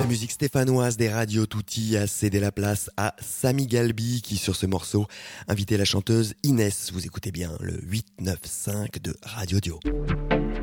La musique stéphanoise des radios Tutti a cédé la place à Samy Galbi qui, sur ce morceau, invitait la chanteuse Inès. Vous écoutez bien le 895 de Radio Dio.